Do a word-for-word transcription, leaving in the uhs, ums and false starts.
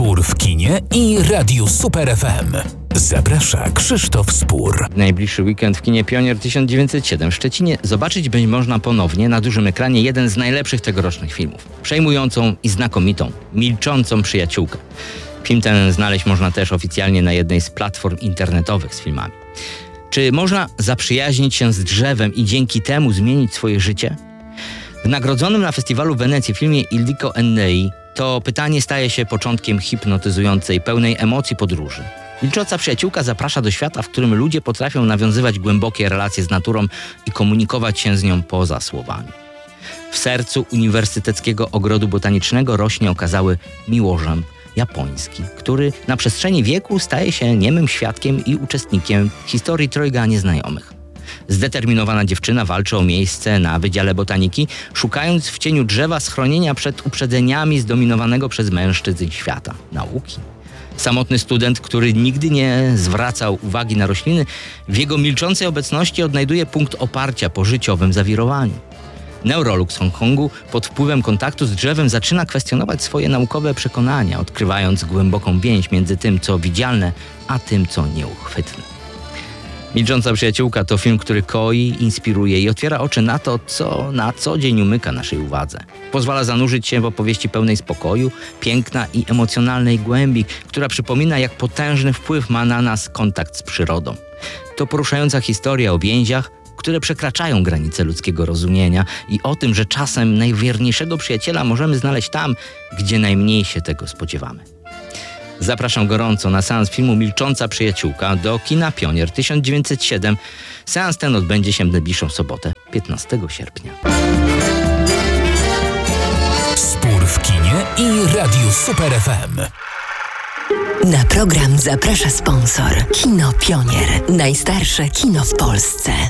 Spór w kinie i Radiu Super F M. Zaprasza Krzysztof Spór. Najbliższy weekend w kinie Pionier tysiąc dziewięćset siedem w Szczecinie zobaczyć będzie można ponownie na dużym ekranie jeden z najlepszych tegorocznych filmów. Przejmującą i znakomitą, Milczącą przyjaciółkę. Film ten znaleźć można też oficjalnie na jednej z platform internetowych z filmami. Czy można zaprzyjaźnić się z drzewem i dzięki temu zmienić swoje życie? W nagrodzonym na festiwalu w Wenecji filmie Il Dico Ennei to pytanie staje się początkiem hipnotyzującej, pełnej emocji podróży. Milcząca przyjaciółka zaprasza do świata, w którym ludzie potrafią nawiązywać głębokie relacje z naturą i komunikować się z nią poza słowami. W sercu Uniwersyteckiego Ogrodu Botanicznego rośnie okazały miłożąb japoński, który na przestrzeni wieku staje się niemym świadkiem i uczestnikiem historii trojga nieznajomych. Zdeterminowana dziewczyna walczy o miejsce na Wydziale Botaniki, szukając w cieniu drzewa schronienia przed uprzedzeniami zdominowanego przez mężczyzn świata nauki. Samotny student, który nigdy nie zwracał uwagi na rośliny, w jego milczącej obecności odnajduje punkt oparcia po życiowym zawirowaniu. Neurolog z Hongkongu pod wpływem kontaktu z drzewem zaczyna kwestionować swoje naukowe przekonania, odkrywając głęboką więź między tym, co widzialne, a tym, co nieuchwytne. Milcząca przyjaciółka to film, który koi, inspiruje i otwiera oczy na to, co na co dzień umyka naszej uwadze. Pozwala zanurzyć się w opowieści pełnej spokoju, piękna i emocjonalnej głębi, która przypomina, jak potężny wpływ ma na nas kontakt z przyrodą. To poruszająca historia o więziach, które przekraczają granice ludzkiego rozumienia i o tym, że czasem najwierniejszego przyjaciela możemy znaleźć tam, gdzie najmniej się tego spodziewamy. Zapraszam gorąco na seans filmu Milcząca przyjaciółka do kina Pionier tysiąc dziewięćset siedem. Seans ten odbędzie się w najbliższą sobotę, piętnastego sierpnia. Spór w kinie i Radiu Super F M. Na program zaprasza sponsor. Kino Pionier. Najstarsze kino w Polsce.